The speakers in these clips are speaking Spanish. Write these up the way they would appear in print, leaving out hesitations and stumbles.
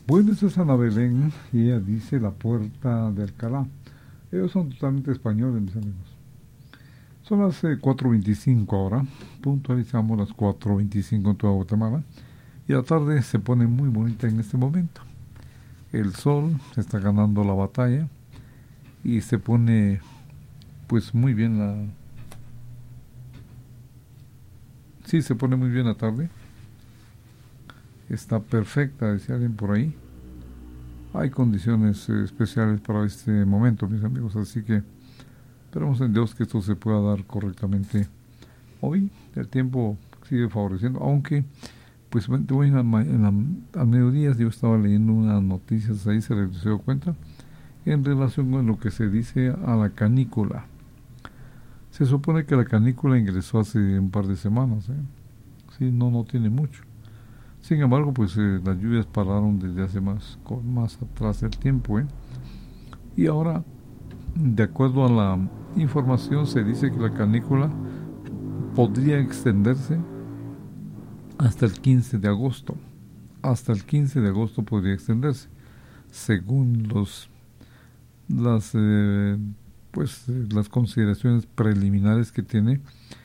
Bueno, esta es Ana Belén y ella dice La Puerta de Alcalá. Ellos son totalmente españoles, mis amigos. Son las 4:25 ahora, puntualizamos las 4:25 en toda Guatemala. Y la tarde se pone muy bonita en este momento. El sol está ganando la batalla y se pone pues muy bien Sí, se pone muy bien la tarde. Está perfecta, decía alguien por ahí. Hay condiciones especiales para este momento, mis amigos, así que esperamos en Dios que esto se pueda dar correctamente. Hoy el tiempo sigue favoreciendo, aunque pues hoy al mediodía yo estaba leyendo unas noticias ahí, se dio cuenta, en relación con lo que se dice a la canícula. Se supone que la canícula ingresó hace un par de semanas, sí, no tiene mucho. Sin embargo, pues las lluvias pararon desde hace más atrás del tiempo, y ahora, de acuerdo a la información, se dice que la canícula podría extenderse hasta el 15 de agosto. Hasta el 15 de agosto podría extenderse, según las consideraciones preliminares que tiene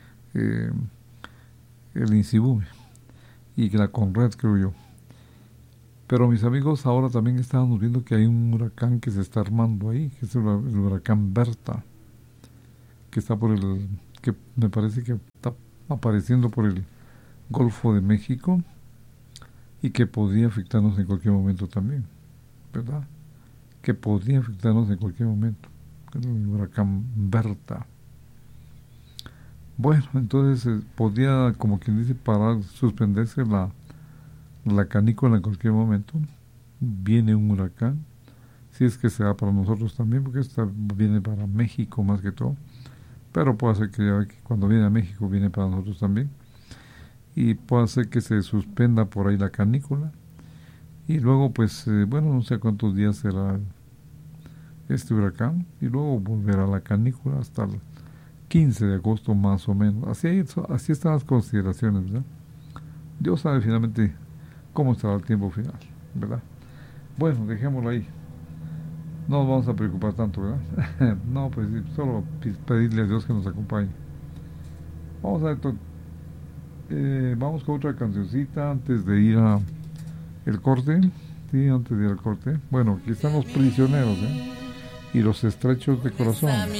el INSIBUME y la CONRED, creo yo. Pero mis amigos, ahora también estábamos viendo que hay un huracán que se está armando ahí, que es el huracán Berta, que está que me parece que está apareciendo por el Golfo de México y que podría afectarnos en cualquier momento también, ¿verdad? Que podría afectarnos en cualquier momento, el huracán Berta. Bueno, entonces podría, como quien dice, suspenderse la canícula en cualquier momento. Viene un huracán, si es que se da para nosotros también, porque esta viene para México más que todo, pero puede ser que cuando viene a México viene para nosotros también, y puede ser que se suspenda por ahí la canícula, y luego pues, no sé cuántos días será este huracán, y luego volverá la canícula hasta el 15 de agosto más o menos. Así están las consideraciones, ¿verdad? Dios sabe finalmente cómo estará el tiempo final, ¿verdad? Bueno, dejémoslo ahí. No nos vamos a preocupar tanto, ¿verdad? No, pues solo pedirle a Dios que nos acompañe. Vamos a vamos con otra cancioncita antes de ir a el corte. Sí, antes de ir al corte. Bueno, aquí están Los Prisioneros, y Los Estrechos de Corazón.